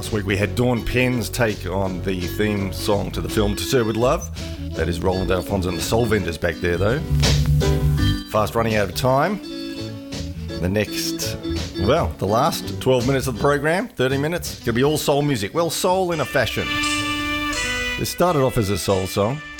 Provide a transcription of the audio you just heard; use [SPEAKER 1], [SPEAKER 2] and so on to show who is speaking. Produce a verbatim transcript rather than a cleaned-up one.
[SPEAKER 1] Last week we had Dawn Penn's take on the theme song to the film To Serve With Love. That is Roland Alphonse and the Soul Vendors back there though. Fast running out of time. The next, well, the last twelve minutes of the program, thirty minutes, it's going to be all soul music. Well, soul in a fashion. This started off as a soul song.